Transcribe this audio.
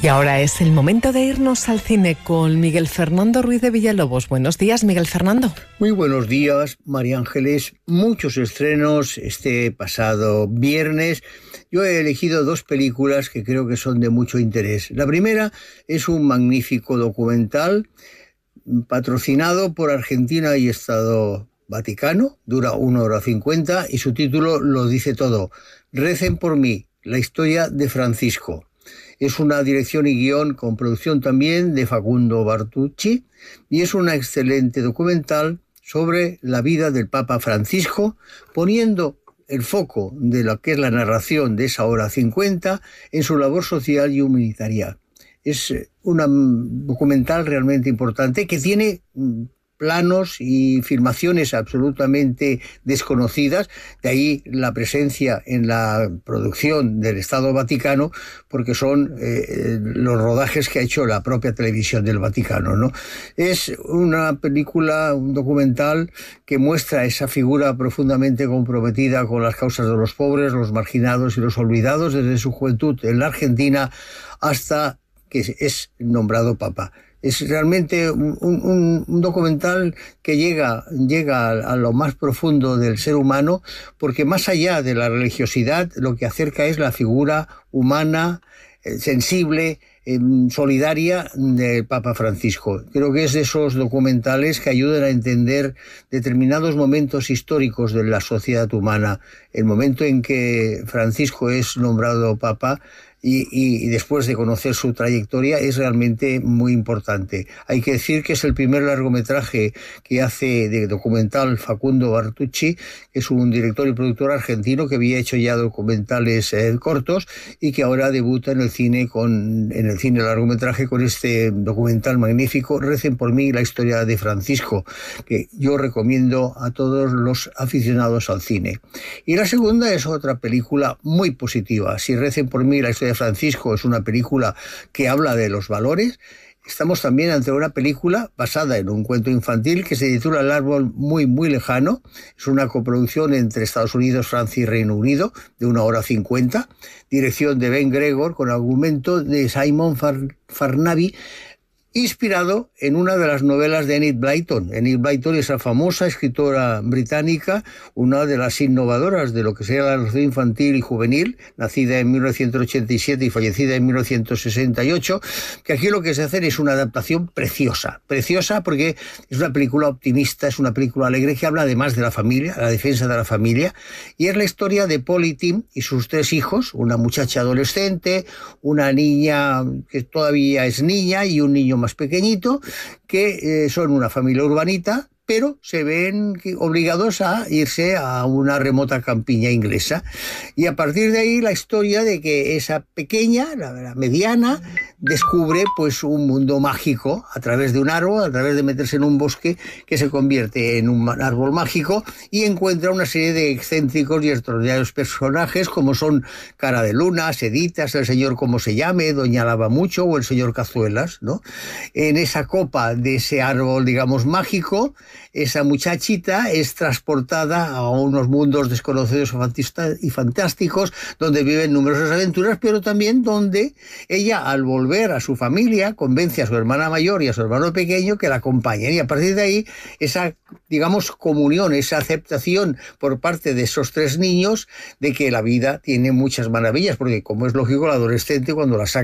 Y ahora es el momento de irnos al cine con Miguel Fernando Ruiz de Villalobos. Buenos días, Miguel Fernando. Muy buenos días, María Ángeles. Muchos estrenos este pasado viernes. Yo he elegido dos películas que creo que son de mucho interés. La primera es un magnífico documental patrocinado por Argentina y Estado Vaticano. Dura 1 hora 50 y su título lo dice todo. Recen por mí, la historia de Francisco. Es una dirección y guión con producción también de Facundo Bartucci y es un excelente documental sobre la vida del Papa Francisco, poniendo el foco de lo que es la narración de esa hora 50 en su labor social y humanitaria. Es un documental realmente importante que tiene planos y filmaciones absolutamente desconocidas, de ahí la presencia en la producción del Estado Vaticano, porque son los rodajes que ha hecho la propia televisión del Vaticano, ¿no? Es una película, un documental que muestra esa figura profundamente comprometida con las causas de los pobres, los marginados y los olvidados desde su juventud en la Argentina hasta que es nombrado Papa. Es realmente un documental que llega a lo más profundo del ser humano, porque más allá de la religiosidad, lo que acerca es la figura humana, sensible, solidaria del Papa Francisco. Creo que es de esos documentales que ayudan a entender determinados momentos históricos de la sociedad humana. El momento en que Francisco es nombrado Papa y después de conocer su trayectoria es realmente muy importante. Hay que decir que es el primer largometraje que hace de documental Facundo Bartucci, que es un director y productor argentino que había hecho ya documentales cortos y que ahora debuta en el cine largometraje con este documental magnífico, Recen por mí, la historia de Francisco, que yo recomiendo a todos los aficionados al cine. Y la segunda es otra película muy positiva. Si Recen por mí, la historia de Francisco es una película que habla de los valores, estamos también ante una película basada en un cuento infantil que se titula El árbol muy, muy lejano. Es una coproducción entre Estados Unidos, Francia y Reino Unido de 1 hora 50. Dirección de Ben Gregor con argumento de Simon Farnaby, inspirado en una de las novelas de Enid Blyton. Enid Blyton es la famosa escritora británica, una de las innovadoras de lo que sería la narración infantil y juvenil, nacida en 1987 y fallecida en 1968, que aquí lo que se hace es una adaptación preciosa porque es una película optimista, es una película alegre que habla además de la familia, la defensa de la familia, y es la historia de Polly Tim y sus 3 hijos, una muchacha adolescente, una niña que todavía es niña y un niño más pequeñito, que son una familia urbanita, pero se ven obligados a irse a una remota campiña inglesa. Y a partir de ahí la historia de que esa pequeña, la mediana, descubre pues un mundo mágico a través de un árbol, a través de meterse en un bosque que se convierte en un árbol mágico y encuentra una serie de excéntricos y extraordinarios personajes como son Cara de Luna, Seditas, el señor como se llame, Doña Lavamucho o el señor Cazuelas, ¿no? En esa copa de ese árbol, digamos, mágico, esa muchachita es transportada a unos mundos desconocidos y fantásticos donde viven numerosas aventuras, pero también donde ella, al volver a su familia, convence a su hermana mayor y a su hermano pequeño que la acompañen, y a partir de ahí esa, digamos, comunión, esa aceptación por parte de esos 3 niños de que la vida tiene muchas maravillas, porque como es lógico, el adolescente cuando la saca